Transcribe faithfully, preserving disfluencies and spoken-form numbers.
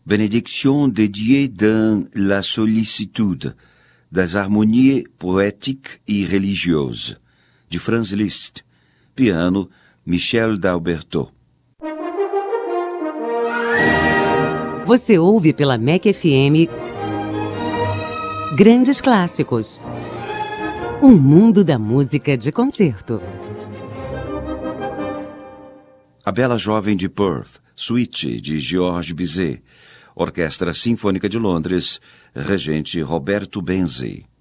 Bénédiction dédiée dans la sollicitude, das harmonies poétiques e religieuses, de Franz Liszt. Piano, Michel D'Alberto. Você ouve pela M E C F M Grandes Clássicos. Um mundo da música de concerto. A Bela Jovem de Perth, Suite, de Georges Bizet. Orquestra Sinfônica de Londres, regente Roberto Benzi.